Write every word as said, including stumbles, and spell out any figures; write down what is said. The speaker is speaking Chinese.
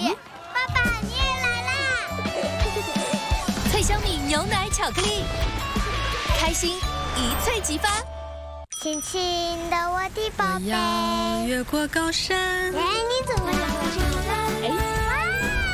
耶！爸爸，你也来啦！ 脆香米牛奶巧克力，开心一脆即发。 轻轻的我的宝贝， 我要越过高山。 哎，你怎么来了？ 哎。